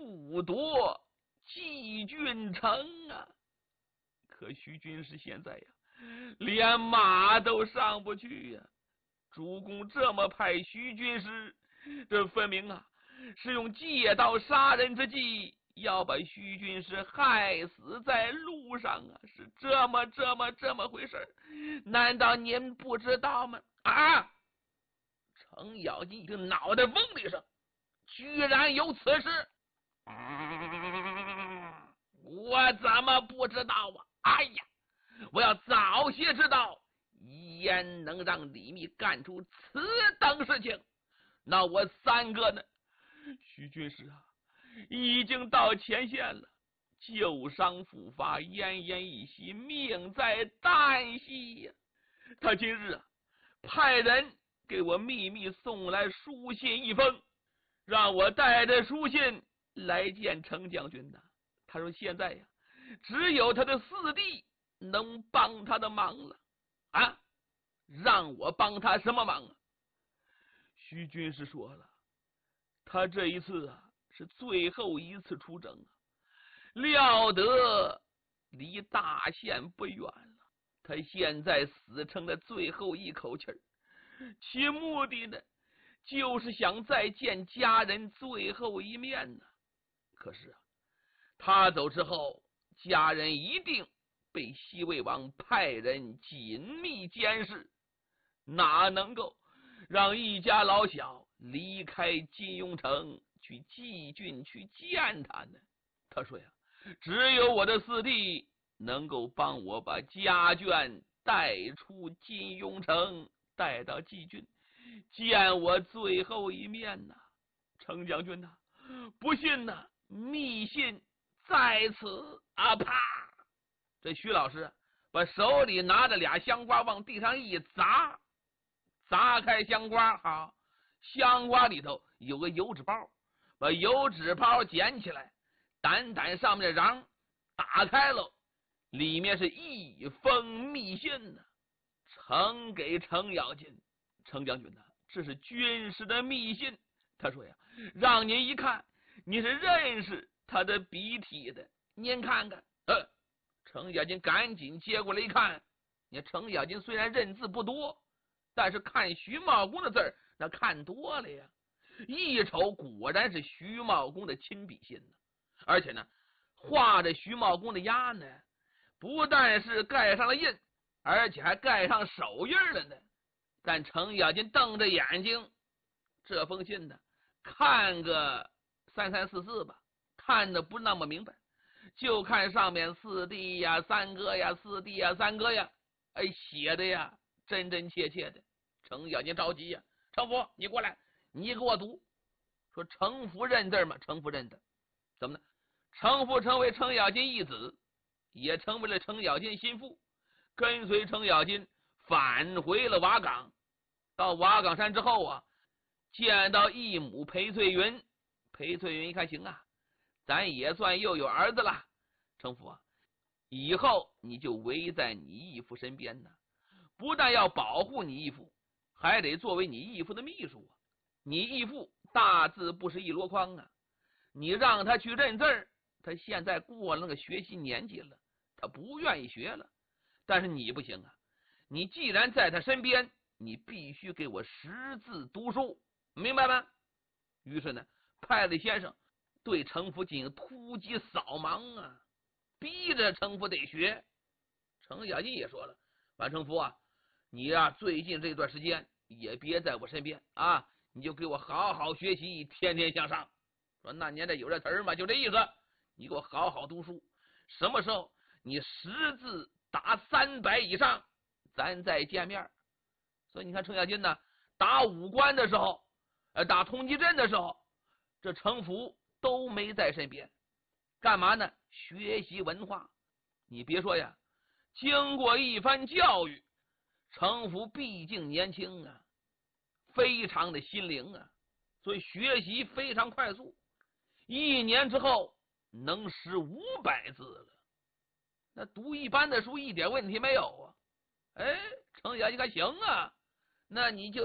复夺济郡城啊！可徐军师现在呀，连马都上不去呀！主公这么派徐军师，这分明啊是用借刀杀人之计，要把徐军师害死在路上啊！是这么回事，难道您不知道吗？啊！程咬金一听，脑袋嗡的一声，居然有此事！我怎么不知道啊？哎呀，我要早些知道，焉能让李密干出此等事情？那我三个呢？徐军师啊，已经到前线了，旧伤复发，奄奄一息，命在旦夕呀！他今日啊，派人给我秘密送来书信一封，让我带着书信来见程将军呐。他说现在呀，只有他的四弟能帮他的忙了啊！让我帮他什么忙啊？徐军师说了，他这一次啊是最后一次出征啊，料得离大限不远了。他现在死撑的最后一口气儿，其目的呢，就是想再见家人最后一面呢。可是啊，他走之后，家人一定被西魏王派人紧密监视，哪能够让一家老小离开金庸城去济郡去见他呢？他说呀，只有我的四弟能够帮我把家眷带出金庸城，带到济郡见我最后一面呐。程将军呐，不信呐，密信在此啊！啪！这徐老师把手里拿着俩香瓜往地上一砸，砸开香瓜，好，香瓜里头有个油纸包，把油纸包捡起来，掸上面的瓤，打开了，里面是一封密信呢，呈给程咬金。程将军呢，这是军师的密信。他说呀，让您一看，你是认识他的笔体的，您看看。程咬金赶紧接过来一看，你程咬金虽然认字不多，但是看徐茂公的字儿那看多了呀，一瞅果然是徐茂公的亲笔信呢。而且呢，画着徐茂公的押呢，不但是盖上了印，而且还盖上手印了呢。但程咬金瞪着眼睛，这封信呢，看个三四四吧，看的不那么明白，就看上面四弟呀三哥呀，四弟呀三哥呀，写的呀真真切切的。程咬金着急呀，程福你过来，你给我读。说程福认字吗？程福认的。怎么呢？程福成为程咬金义子，也成为了程咬金心腹，跟随程咬金返回了瓦岗。到瓦岗山之后啊，见到义母裴翠云。裴翠云一看，行啊，咱也算又有儿子了。程福啊，以后你就围在你义父身边呢，不但要保护你义父，还得作为你义父的秘书啊。你义父大字不识一箩筐啊，你让他去认字，他现在过了那个学习年纪了，他不愿意学了。但是你不行啊，你既然在他身边，你必须给我识字读书，明白吗？于是呢，派了先生对程福进行突击扫盲啊，逼着程福得学。程咬金也说了，完程福啊，你啊最近这段时间也别在我身边啊，你就给我好好学习，天天向上。说那年代有这词儿嘛，就这意思，你给我好好读书，什么时候你识字达300以上，咱再见面。所以你看程咬金呢，打武关的时候，打通缉阵的时候，这程福都没在身边，干嘛呢？学习文化。你别说呀，经过一番教育，程福毕竟年轻啊，非常的心灵啊，所以学习非常快速，1年之后能识500字了。那读一般的书一点问题没有啊。程咬金看行啊，那你就